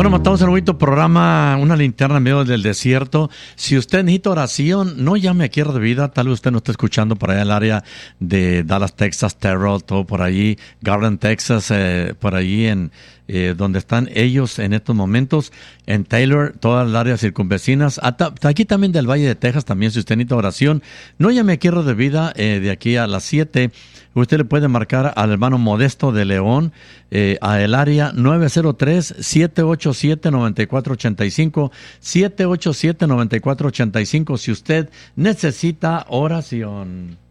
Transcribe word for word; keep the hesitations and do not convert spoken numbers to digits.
Bueno, matamos el bonito programa, una linterna en medio del desierto. Si usted necesita oración, no llame aquí a Radio Vida. Tal vez usted no esté escuchando por allá en el área de Dallas, Texas, Terrell, todo por allí, Garland, Texas, eh, por allí en eh, donde están ellos en estos momentos, en Taylor, todas las áreas circunvecinas, hasta aquí también del Valle de Texas, también si usted necesita oración, no llame aquí a Radio Vida eh, de aquí a las siete. Usted le puede marcar al hermano Modesto de León, eh, a el área nueve cero tres, siete ocho siete, nueve cuatro ocho cinco, siete ocho siete, nueve cuatro ocho cinco, si usted necesita oración.